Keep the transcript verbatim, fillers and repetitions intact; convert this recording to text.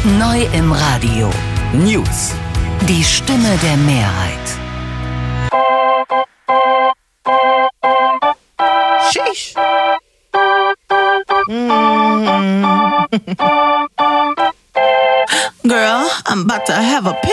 Neu im Radio. News. Die Stimme der Mehrheit. Sheesh. Mm. Girl, I'm about to have a